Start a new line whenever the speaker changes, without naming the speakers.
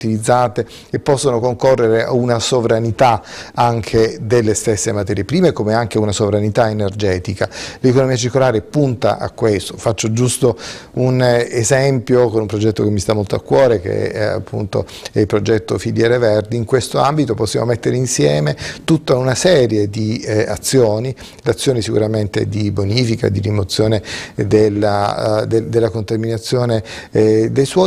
utilizzate e possono concorrere a una sovranità anche delle stesse materie prime, come anche una sovranità energetica. L'economia circolare punta a questo. Faccio giusto un esempio con un progetto che mi sta molto a cuore, che è appunto il progetto Filiere Verdi. In questo ambito possiamo mettere insieme tutta una serie di azioni, l'azione sicuramente di bonifica, di rimozione della contaminazione dei suoli,